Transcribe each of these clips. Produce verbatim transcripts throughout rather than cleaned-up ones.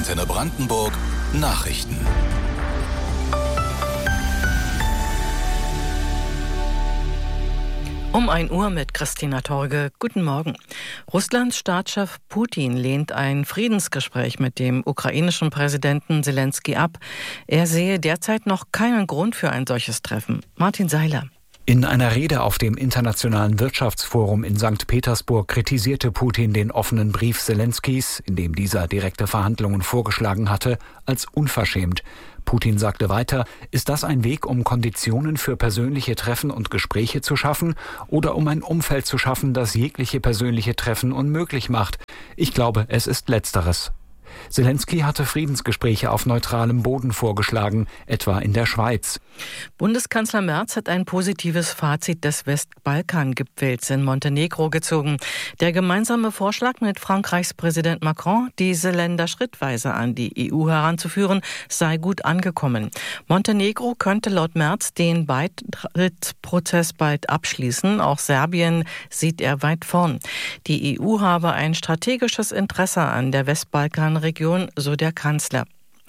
Antenne Brandenburg Nachrichten. Um ein Uhr mit Christina Torge. Guten Morgen. Russlands Staatschef Putin lehnt ein Friedensgespräch mit dem ukrainischen Präsidenten Selenskyj ab. Er sehe derzeit noch keinen Grund für ein solches Treffen. Martin Seiler. In einer Rede auf dem Internationalen Wirtschaftsforum in Sankt Petersburg kritisierte Putin den offenen Brief Selenskys, in dem dieser direkte Verhandlungen vorgeschlagen hatte, als unverschämt. Putin sagte weiter, ist das ein Weg, um Konditionen für persönliche Treffen und Gespräche zu schaffen oder um ein Umfeld zu schaffen, das jegliche persönliche Treffen unmöglich macht? Ich glaube, es ist Letzteres. Selenskyj hatte Friedensgespräche auf neutralem Boden vorgeschlagen, etwa in der Schweiz. Bundeskanzler Merz hat ein positives Fazit des Westbalkan-Gipfels in Montenegro gezogen. Der gemeinsame Vorschlag mit Frankreichs Präsident Macron, diese Länder schrittweise an die E U heranzuführen, sei gut angekommen. Montenegro könnte laut Merz den Beitrittsprozess bald abschließen. Auch Serbien sieht er weit vorn. Die E U habe ein strategisches Interesse an der Westbalkan-Region, so der Kanzler.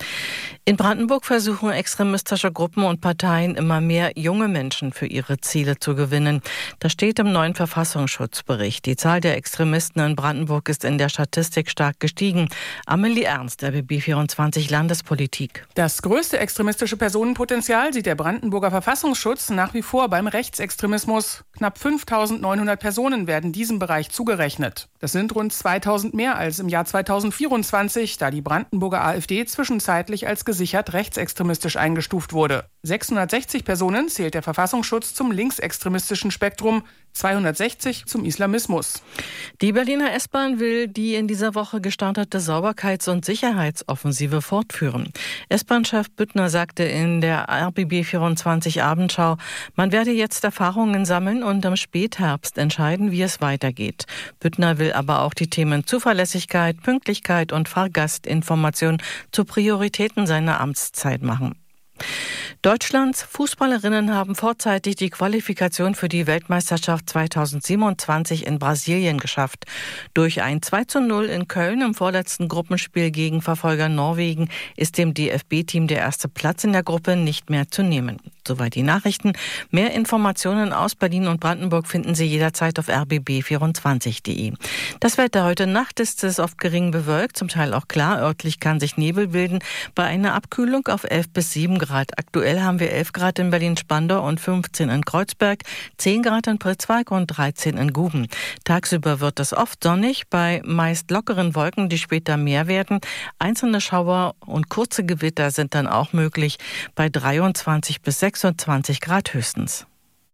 In Brandenburg versuchen extremistische Gruppen und Parteien immer mehr junge Menschen für ihre Ziele zu gewinnen. Das steht im neuen Verfassungsschutzbericht. Die Zahl der Extremisten in Brandenburg ist in der Statistik stark gestiegen. Amelie Ernst, R B B vierundzwanzig Landespolitik. Das größte extremistische Personenpotenzial sieht der Brandenburger Verfassungsschutz nach wie vor beim Rechtsextremismus. Knapp fünftausendneunhundert Personen werden diesem Bereich zugerechnet. Das sind rund zweitausend mehr als im Jahr zweitausendvierundzwanzig, da die Brandenburger AfD zwischenzeitlich als gesichert rechtsextremistisch eingestuft wurde. sechshundertsechzig Personen zählt der Verfassungsschutz zum linksextremistischen Spektrum, zweihundertsechzig zum Islamismus. Die Berliner S-Bahn will die in dieser Woche gestartete Sauberkeits- und Sicherheitsoffensive fortführen. S-Bahn-Chef Büttner sagte in der R B B vierundzwanzig Abendschau, man werde jetzt Erfahrungen sammeln und im Spätherbst entscheiden, wie es weitergeht. Büttner will aber auch die Themen Zuverlässigkeit, Pünktlichkeit und Fahrgastinformation zu Prioritäten seiner Amtszeit machen. Deutschlands Fußballerinnen haben vorzeitig die Qualifikation für die Weltmeisterschaft zweitausendsiebenundzwanzig in Brasilien geschafft. Durch ein zwei zu null in Köln im vorletzten Gruppenspiel gegen Verfolger Norwegen ist dem D F B-Team der erste Platz in der Gruppe nicht mehr zu nehmen. Soweit die Nachrichten. Mehr Informationen aus Berlin und Brandenburg finden Sie jederzeit auf r b b vierundzwanzig punkt de. Das Wetter heute Nacht ist es oft gering bewölkt, zum Teil auch klar. Örtlich kann sich Nebel bilden. Bei einer Abkühlung auf elf bis sieben Grad. Aktuell haben wir elf Grad in Berlin-Spandau und fünfzehn in Kreuzberg, zehn Grad in Pritzwalk und dreizehn in Guben. Tagsüber wird es oft sonnig, bei meist lockeren Wolken, die später mehr werden. Einzelne Schauer und kurze Gewitter sind dann auch möglich, bei dreiundzwanzig bis sechsundzwanzig Grad höchstens.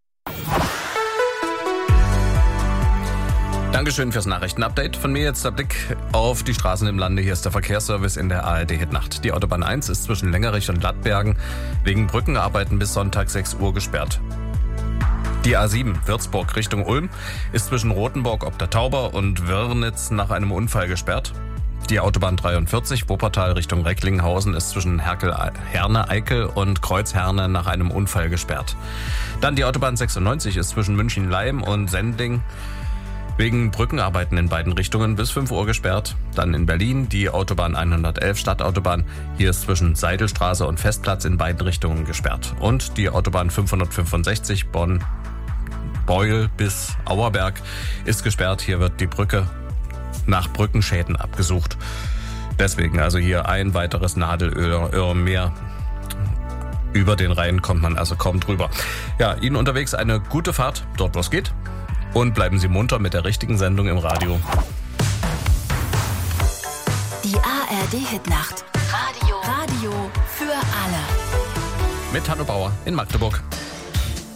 Dankeschön fürs Nachrichtenupdate. Von mir jetzt der Blick auf die Straßen im Lande. Hier ist der Verkehrsservice in der A R D-Hitnacht. Die Autobahn eins ist zwischen Längerich und Lattbergen wegen Brückenarbeiten bis Sonntag sechs Uhr gesperrt. Die A sieben Würzburg Richtung Ulm ist zwischen Rothenburg ob der Tauber und Wörnitz nach einem Unfall gesperrt. Die Autobahn dreiundvierzig Wuppertal Richtung Recklinghausen ist zwischen Herne-Eickel und Kreuzherne nach einem Unfall gesperrt. Dann die Autobahn sechsundneunzig ist zwischen München-Leim und Sendling wegen Brückenarbeiten in beiden Richtungen bis fünf Uhr gesperrt. Dann in Berlin die Autobahn hundertelf Stadtautobahn. Hier ist zwischen Seidelstraße und Festplatz in beiden Richtungen gesperrt. Und die Autobahn fünfhundertfünfundsechzig Bonn-Beul bis Auerberg ist gesperrt. Hier wird die Brücke nach Brückenschäden abgesucht. Deswegen also hier ein weiteres Nadelöhr mehr. Über den Rhein kommt man also kaum drüber. Ja, Ihnen unterwegs eine gute Fahrt, dort wo es geht. Und bleiben Sie munter mit der richtigen Sendung im Radio. Die A R D-Hitnacht. Radio. Radio für alle. Mit Hanno Bauer in Magdeburg.